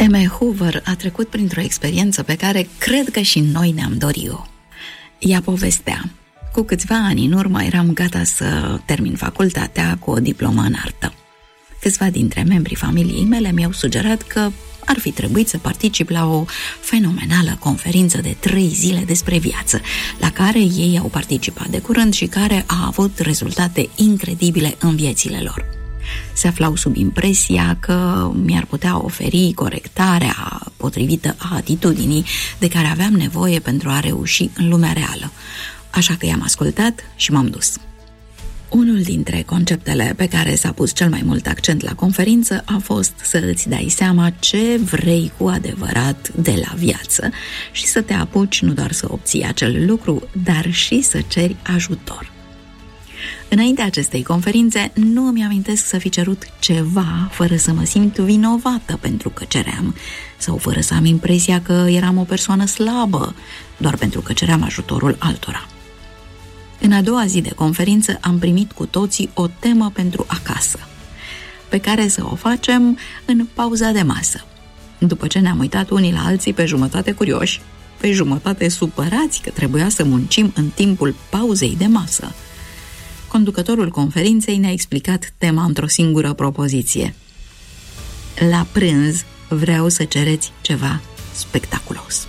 M. Hoover a trecut printr-o experiență pe care cred că și noi ne-am dorit-o. Ea povestea: cu câțiva ani în urmă eram gata să termin facultatea cu o diplomă în artă. Câțiva dintre membrii familiei mele mi-au sugerat că ar fi trebuit să particip la o fenomenală conferință de 3 zile despre viață, la care ei au participat de curând și care a avut rezultate incredibile în viețile lor. Se aflau sub impresia că mi-ar putea oferi corectarea potrivită a atitudinii de care aveam nevoie pentru a reuși în lumea reală. Așa că i-am ascultat și m-am dus. Unul dintre conceptele pe care s-a pus cel mai mult accent la conferință a fost să îți dai seama ce vrei cu adevărat de la viață și să te apuci nu doar să obții acel lucru, dar și să ceri ajutor. Înaintea acestei conferințe nu îmi amintesc să fi cerut ceva fără să mă simt vinovată pentru că ceream, sau fără să am impresia că eram o persoană slabă, doar pentru că ceream ajutorul altora. În a doua zi de conferință am primit cu toții o temă pentru acasă, pe care să o facem în pauza de masă. După ce ne-am uitat unii la alții pe jumătate curioși, pe jumătate supărați că trebuia să muncim în timpul pauzei de masă, conducătorul conferinței ne-a explicat tema într-o singură propoziție: la prânz vreau să cereți ceva spectaculos.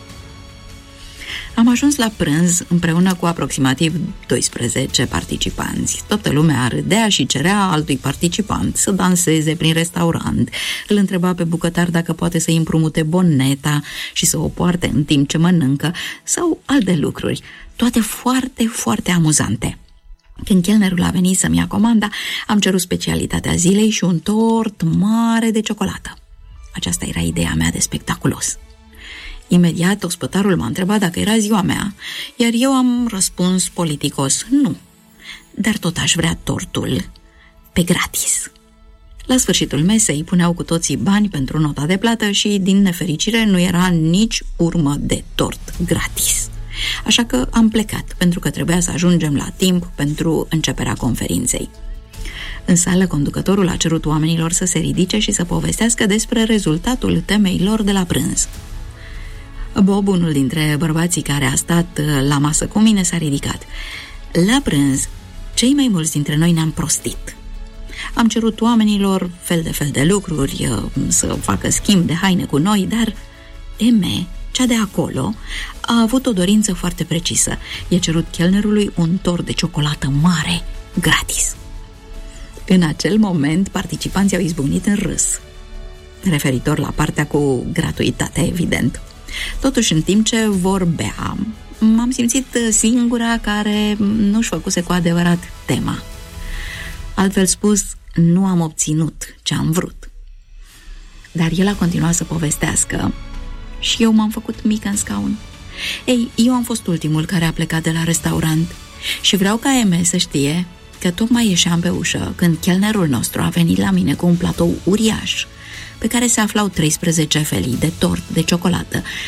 Am ajuns la prânz împreună cu aproximativ 12 participanți. Toată lumea râdea și cerea altui participant să danseze prin restaurant. Îl întreba pe bucătar dacă poate să-i împrumute boneta și să o poarte în timp ce mănâncă, sau alte lucruri, toate foarte, foarte amuzante. Când chelnerul a venit să-mi ia comanda, am cerut specialitatea zilei și un tort mare de ciocolată. Aceasta era ideea mea de spectaculos. Imediat, ospătarul m-a întrebat dacă era ziua mea, iar eu am răspuns politicos: nu, dar tot aș vrea tortul pe gratis. La sfârșitul mesei puneau cu toții bani pentru nota de plată și, din nefericire, nu era nici urmă de tort gratis. Așa că am plecat, pentru că trebuia să ajungem la timp pentru începerea conferinței. În sală, conducătorul a cerut oamenilor să se ridice și să povestească despre rezultatul temei lor de la prânz. Bob, unul dintre bărbații care a stat la masă cu mine, s-a ridicat. La prânz, cei mai mulți dintre noi ne-am prostit. Am cerut oamenilor fel de lucruri, să facă schimb de haine cu noi, dar Eme, cea de acolo, a avut o dorință foarte precisă. I-a cerut chelnerului un tort de ciocolată mare, gratis. În acel moment, participanții au izbucnit în râs, referitor la partea cu gratuitatea, evident. Totuși, în timp ce vorbeam, m-am simțit singura care nu-și făcuse cu adevărat tema. Altfel spus, nu am obținut ce am vrut. Dar el a continuat să povestească și eu m-am făcut mică în scaun. Ei, eu am fost ultimul care a plecat de la restaurant și vreau ca Eme să știe că tocmai ieșeam pe ușă când chelnerul nostru a venit la mine cu un platou uriaș pe care se aflau 13 felii de tort de ciocolată